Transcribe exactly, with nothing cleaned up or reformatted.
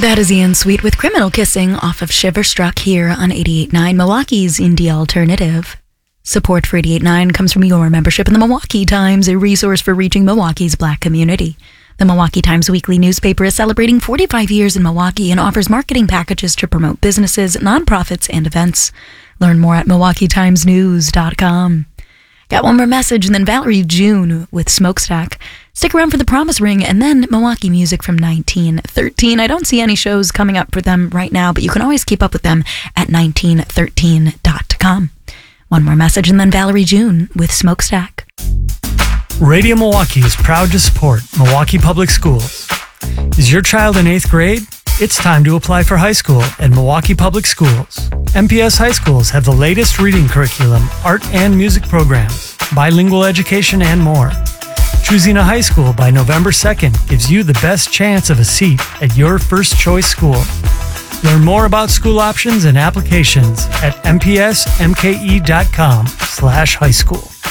That is Ian Sweet with Criminal Kissing off of Shiver Struck here on eighty-eight point nine, Milwaukee's Indie Alternative. Support for eighty-eight point nine comes from your membership in the Milwaukee Times, a resource for reaching Milwaukee's Black community. The Milwaukee Times weekly newspaper is celebrating forty-five years in Milwaukee and offers marketing packages to promote businesses, nonprofits, and events. Learn more at milwaukee times news dot com. Got one more message, and then Valerie June with Smokestack. Stick around for The Promise Ring, and then Milwaukee music from nineteen thirteen. I don't see any shows coming up for them right now, but you can always keep up with them at nineteen thirteen dot com. One more message, and then Valerie June with Smokestack. Radio Milwaukee is proud to support Milwaukee Public Schools. Is your child in eighth grade? It's time to apply for high school at Milwaukee Public Schools. M P S high schools have the latest reading curriculum, art and music programs, bilingual education, and more. Choosing a high school by November second gives you the best chance of a seat at your first choice school. Learn more about school options and applications at m p s m k e dot com slash high school.